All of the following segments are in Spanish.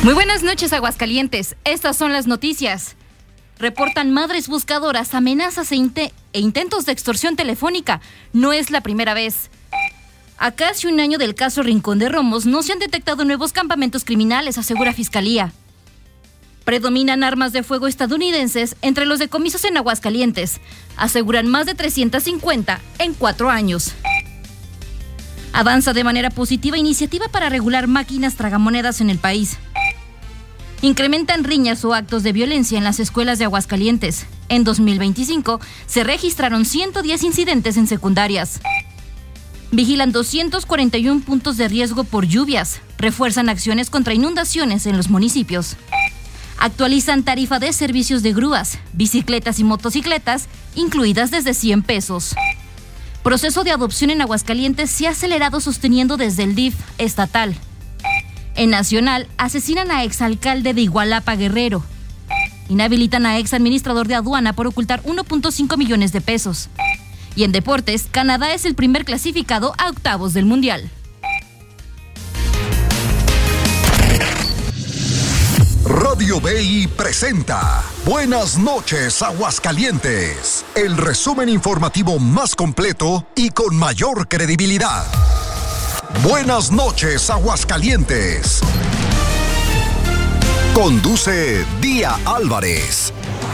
Muy buenas noches, Aguascalientes. Estas son las noticias. Reportan madres buscadoras, amenazas e intentos de extorsión telefónica. No es la primera vez. A casi un año del caso Rincón de Romos, no se han detectado nuevos campamentos criminales, asegura Fiscalía. Predominan armas de fuego estadounidenses entre los decomisos en Aguascalientes. Aseguran más de 350 en 4 años. Avanza de manera positiva iniciativa para regular máquinas tragamonedas en el país. Incrementan riñas o actos de violencia en las escuelas de Aguascalientes. En 2025 se registraron 110 incidentes en secundarias. Vigilan 241 puntos de riesgo por lluvias. Refuerzan acciones contra inundaciones en los municipios. Actualizan tarifa de servicios de grúas, bicicletas y motocicletas, incluidas desde 100 pesos. Proceso de adopción en Aguascalientes se ha acelerado sosteniendo desde el DIF estatal. En Nacional, asesinan a exalcalde de Igualapa, Guerrero. Inhabilitan a exadministrador de aduana por ocultar 1.5 millones de pesos. Y en deportes, Canadá es el primer clasificado a octavos del Mundial. Radio BI presenta Buenas noches, Aguascalientes, el resumen informativo más completo y con mayor credibilidad. Buenas noches, Aguascalientes. Conduce Día Álvarez.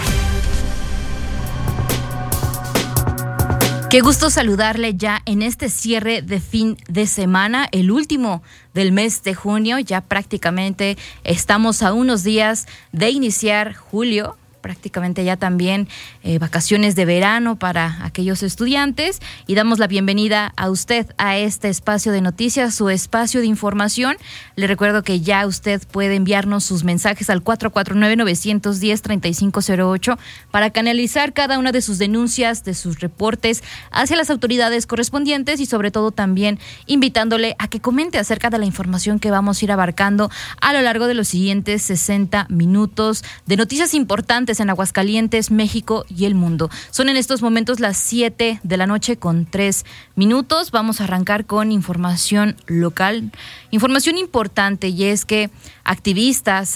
Qué gusto saludarle ya en este cierre de fin de semana, el último del mes de junio. Ya prácticamente estamos a unos días de iniciar julio. Prácticamente ya también vacaciones de verano para aquellos estudiantes, y damos la bienvenida a usted a este espacio de noticias, su espacio de información. Le recuerdo que ya usted puede enviarnos sus mensajes al 449-910-3508 para canalizar cada una de sus denuncias, de sus reportes hacia las autoridades correspondientes, y sobre todo también invitándole a que comente acerca de la información que vamos a ir abarcando a lo largo de los siguientes 60 minutos de noticias importantes en Aguascalientes, México y el mundo. Son en estos momentos las 7 de la noche con 3 minutos. Vamos a arrancar con información local, información importante, y es que activistas